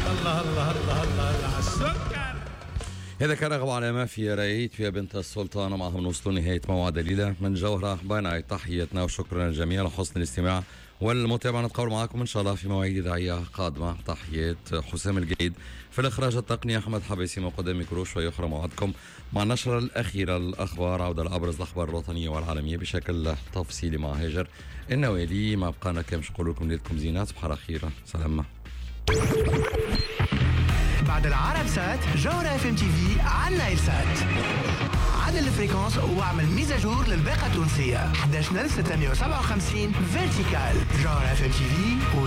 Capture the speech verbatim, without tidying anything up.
الله الله الله الله على السكر. هذا كان أغلب على ما في رأيت يا بنت السلطان. معهم نوصل نهاية موعد ليلة من جوهرة بنا. تحياتنا وشكرا للجميع لحسن الاستماع والمتابعة. نتقابل معكم إن شاء الله في مواعيد إذاعية قادمة. تحيات حسام الجيد في الإخراج التقني، أحمد حبيسي مقدم ميكرو. شوي أخرى موعدكم مع النشرة الأخيرة الأخبار، عودة لأبرز الأخبار الوطنية والعالمية بشكل تفصيلي مع هاجر النوالي. ما بقانا كمش نقول لكم ليلتكم زينات. صباح الخير، سلامة. بعد العرب سات جوهرة اف ام تي في على النايل سات. عدل الفريكونس واعمل ميزاجور للباقة التونسية. احد عشر ستمية وسبعة وخمسين فيرتيكال. جوهرة اف ام تي في